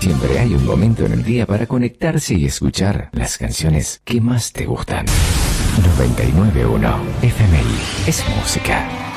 Siempre hay un momento en el día para conectarse y escuchar las canciones que más te gustan. 99.1 FMI es música.